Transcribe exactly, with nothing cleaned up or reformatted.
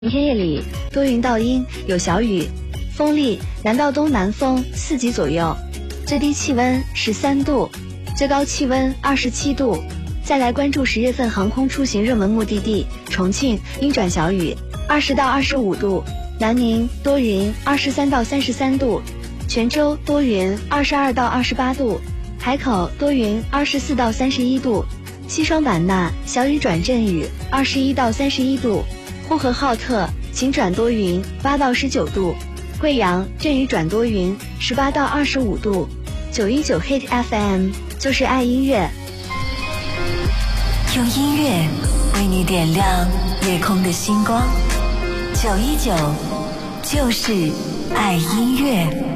明天夜里多云到阴，有小雨，风力南到东南风四级左右，最低气温十三度，最高气温二十七度。再来关注十月份航空出行热门目的地：重庆阴转小雨，二十到二十五度；南宁多云，二十三到三十三度；泉州多云，二十二到二十八度；海口多云，二十四到三十一度；西双版纳小雨转阵雨，二十一到三十一度；呼和浩特晴转多云，八到十九度；贵阳阵雨转多云，十八到二十五度。九一九 Hit F M 就是爱音乐， 用音乐为你点亮夜空的星光。九一九就是爱音乐。